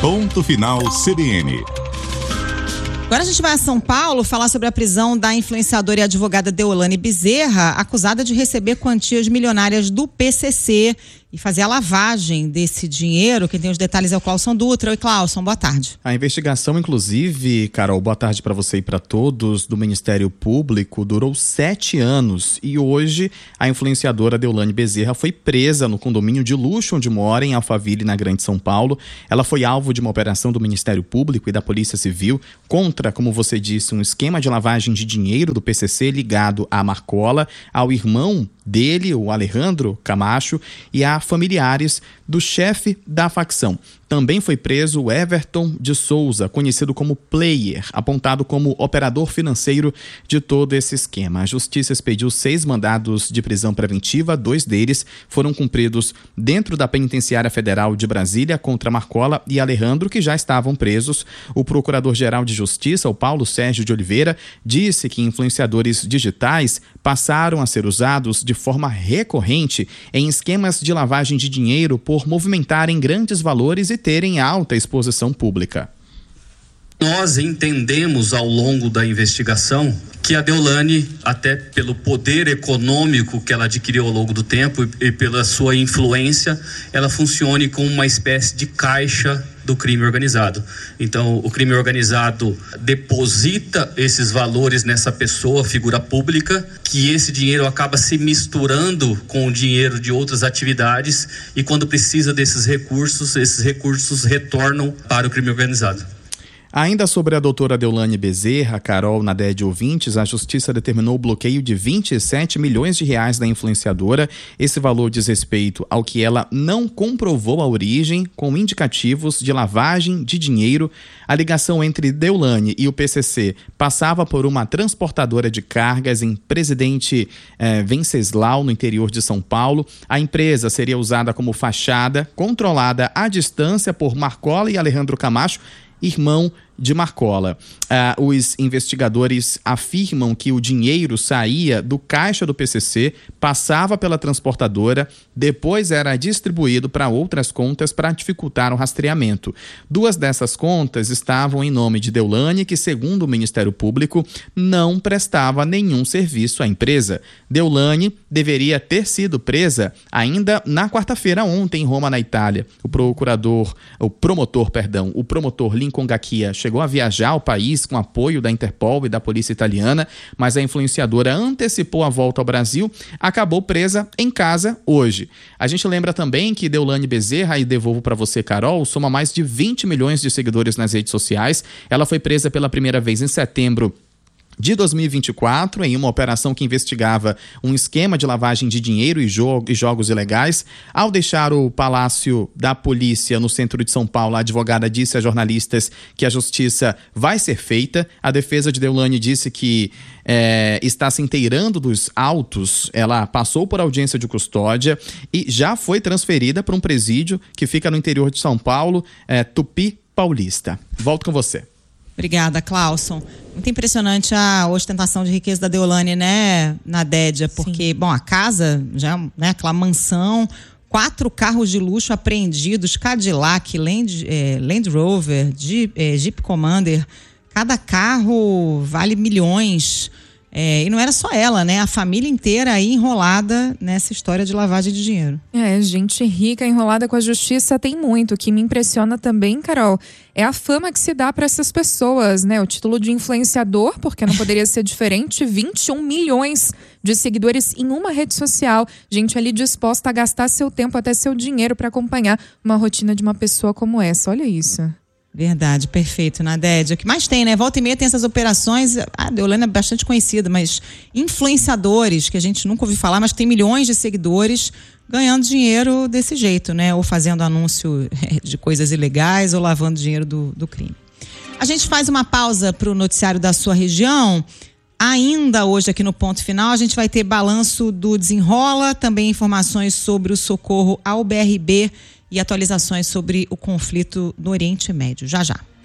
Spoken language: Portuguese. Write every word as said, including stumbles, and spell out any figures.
Ponto Final C B N. Agora a gente vai a São Paulo falar sobre a prisão da influenciadora e advogada Deolane Bezerra, acusada de receber quantias milionárias do P C C e fazer a lavagem desse dinheiro. Quem tem os detalhes é o Clauson Dutra. Oi, Clauson, boa tarde. A investigação, inclusive, Carol, boa tarde para você e para todos, do Ministério Público, durou sete anos e hoje a influenciadora Deolane Bezerra foi presa no condomínio de luxo onde mora, em Alphaville, na Grande São Paulo. Ela foi alvo de uma operação do Ministério Público e da Polícia Civil contra, como você disse, um esquema de lavagem de dinheiro do P C C ligado à Marcola, ao irmão dele, o Alejandro Camacho, e a familiares do chefe da facção. Também foi preso o Everton de Souza, conhecido como Player, apontado como operador financeiro de todo esse esquema. A Justiça expediu seis mandados de prisão preventiva, dois deles foram cumpridos dentro da Penitenciária Federal de Brasília contra Marcola e Alejandro, que já estavam presos. O Procurador-Geral de Justiça, o Paulo Sérgio de Oliveira, disse que influenciadores digitais passaram a ser usados de forma recorrente em esquemas de lavagem de dinheiro por movimentarem grandes valores e terem alta exposição pública. Nós entendemos ao longo da investigação que a Deolane, até pelo poder econômico que ela adquiriu ao longo do tempo e pela sua influência, ela funcione como uma espécie de caixa do crime organizado. Então, o crime organizado deposita esses valores nessa pessoa, figura pública, que esse dinheiro acaba se misturando com o dinheiro de outras atividades e quando precisa desses recursos, esses recursos retornam para o crime organizado. Ainda sobre a doutora Deolane Bezerra, Carol, Nadé, ouvintes, a Justiça determinou o bloqueio de vinte e sete milhões de reais da influenciadora. Esse valor diz respeito ao que ela não comprovou a origem, com indicativos de lavagem de dinheiro. A ligação entre Deolane e o P C C passava por uma transportadora de cargas em Presidente eh, Venceslau, no interior de São Paulo. A empresa seria usada como fachada, controlada à distância por Marcola e Alejandro Camacho, irmão de Marcola. Ah, os investigadores afirmam que o dinheiro saía do caixa do P C C, passava pela transportadora, depois era distribuído para outras contas para dificultar o rastreamento. Duas dessas contas estavam em nome de Deolane, que, segundo o Ministério Público, não prestava nenhum serviço à empresa. Deolane deveria ter sido presa ainda na quarta-feira ontem em Roma, na Itália. O procurador, o promotor, perdão, o promotor Lincoln Gacchia chegou a viajar ao país com apoio da Interpol e da polícia italiana, mas a influenciadora antecipou a volta ao Brasil, acabou presa em casa hoje. A gente lembra também que Deolane Bezerra, e devolvo para você, Carol, soma mais de vinte milhões de seguidores nas redes sociais. Ela foi presa pela primeira vez em setembro de dois mil e vinte e quatro, em uma operação que investigava um esquema de lavagem de dinheiro e, jogo, e jogos ilegais. Ao deixar o Palácio da Polícia no centro de São Paulo, a advogada disse a jornalistas que a justiça vai ser feita. A defesa de Deolane disse que é, está se inteirando dos autos. Ela passou por audiência de custódia e já foi transferida para um presídio que fica no interior de São Paulo, é, Tupi Paulista. Volto com você. Obrigada, Clauson. Muito impressionante a ostentação de riqueza da Deolane, né, Nadédia? Porque, Sim. bom, a casa, já, né, aquela mansão, quatro carros de luxo apreendidos, Cadillac, Land, eh, Land Rover, Jeep, eh, Jeep Commander. Cada carro vale milhões. É, e não era só ela, né? A família inteira aí enrolada nessa história de lavagem de dinheiro. É, gente rica enrolada com a justiça tem muito. O que me impressiona também, Carol, é a fama que se dá para essas pessoas, né? O título de influenciador, porque não poderia ser diferente, vinte e um milhões de seguidores em uma rede social. Gente ali disposta a gastar seu tempo, até seu dinheiro, para acompanhar uma rotina de uma pessoa como essa. Olha isso. Verdade, perfeito, Nadédia. O que mais tem, né? Volta e meia tem essas operações. A Deolane é bastante conhecida, mas influenciadores, que a gente nunca ouviu falar, mas tem milhões de seguidores ganhando dinheiro desse jeito, né? Ou fazendo anúncio de coisas ilegais ou lavando dinheiro do, do crime. A gente faz uma pausa para o noticiário da sua região. Ainda hoje aqui no Ponto Final a gente vai ter balanço do Desenrola, também informações sobre o socorro ao B R B e atualizações sobre o conflito no Oriente Médio. Já já.